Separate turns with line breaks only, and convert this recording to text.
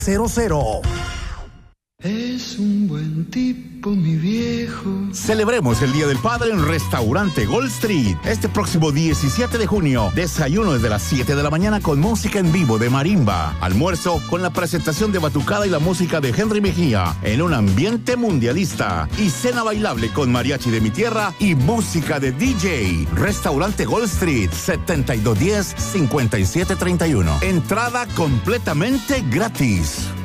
Es un buen tipo, mi viejo.
Celebremos el Día del Padre en Restaurante Gold Street. Este próximo 17 de junio, desayuno desde las 7 de la mañana con música en vivo de marimba. Almuerzo con la presentación de batucada y la música de Henry Mejía en un ambiente mundialista. Y cena bailable con mariachi de mi tierra y música de DJ. Restaurante Gold Street, 7210-5731. Entrada completamente gratis.